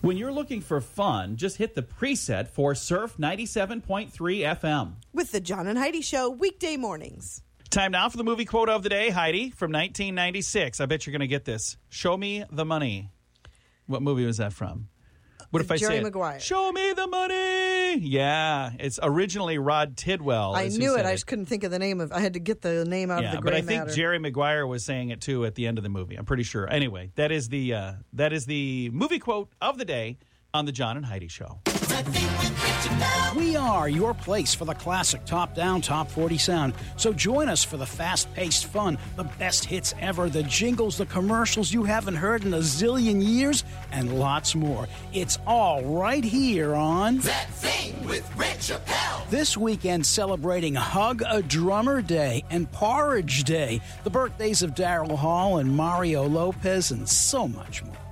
When you're looking for fun, just hit the preset for Surf 97.3 FM. With the John and Heidi Show, weekday mornings. Time now for the movie quote of the day, Heidi, from 1996. I bet you're going to get this. Show me the money. What movie was that from? What if I Jerry say Maguire. Show me the money. Yeah, it's originally Rod Tidwell. I knew it. I just couldn't think of the name of. I had to get the name out of the gray but I think matter. Jerry Maguire was saying it too at the end of the movie. I'm pretty sure. Anyway, that is the movie quote of the day on the John and Heidi Show. We are your place for the classic top-down, top 40 sound. So join us for the fast-paced fun, the best hits ever, the jingles, the commercials you haven't heard in a zillion years, and lots more. It's all right here on That Thing with Rich Appel. This weekend celebrating Hug a Drummer Day and Porridge Day, the birthdays of Daryl Hall and Mario Lopez, and so much more.